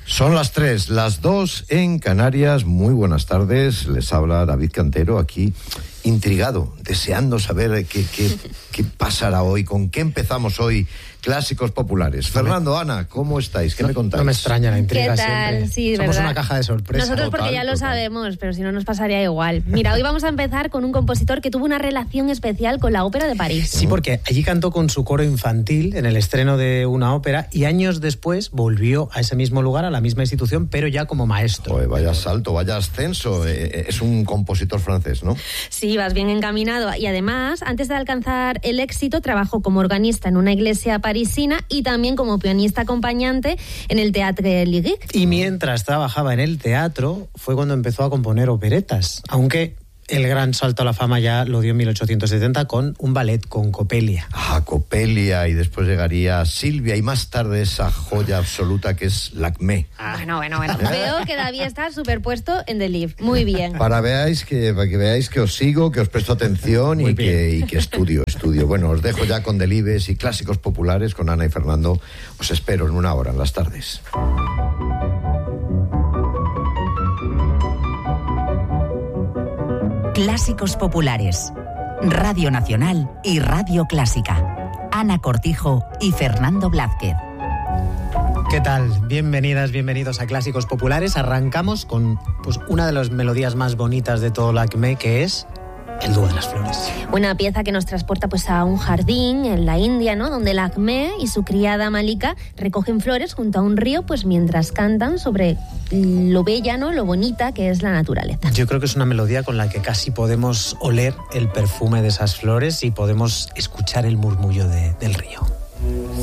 Son las 3, las 2 en Canarias. Muy buenas tardes. Les habla David Cantero aquí, intrigado, deseando saber qué pasará hoy, con qué empezamos hoy. Clásicos populares. Fernando, Ana, ¿cómo estáis? ¿Qué me contáis? No me extraña la intriga. ¿Qué tal? Siempre. Sí, somos ¿verdad? Una caja de sorpresas. Nosotros porque ya lo sabemos, pero si no nos pasaría igual. Mira, hoy vamos a empezar con un compositor que tuvo una relación especial con la Ópera de París. Sí, porque allí cantó con su coro infantil en el estreno de una ópera y años después volvió a ese mismo lugar, a la misma institución, pero ya como maestro. Joder, vaya salto, vaya ascenso. Es un compositor francés, ¿no? Sí, vas bien encaminado. Y además, antes de alcanzar el éxito, trabajó como organista en una iglesia parisina y también como pianista acompañante en el Théâtre Lyrique. Y mientras trabajaba en el teatro, fue cuando empezó a componer operetas, aunque el gran salto a la fama ya lo dio en 1870 con un ballet con Coppelia. Ah, Coppelia, y después llegaría Silvia, y más tarde esa joya absoluta que es Lacmé. Bueno. Veo que David está superpuesto en The Live. Muy bien. Para que veáis que os sigo, que os presto atención y que estudio. Bueno, os dejo ya con Delibes y clásicos populares con Ana y Fernando. Os espero en una hora en las tardes. Clásicos populares. Radio Nacional y Radio Clásica. Ana Cortijo y Fernando Blázquez. ¿Qué tal? Bienvenidas, bienvenidos a Clásicos Populares. Arrancamos con una de las melodías más bonitas de todo Lacmé, que es el Dúo de las Flores. Una pieza que nos transporta a un jardín en la India, ¿no? Donde Lacmé y su criada Malika recogen flores junto a un río, mientras cantan sobre lo bella, ¿no? Lo bonita que es la naturaleza. Yo creo que es una melodía con la que casi podemos oler el perfume de esas flores y podemos escuchar el murmullo del río.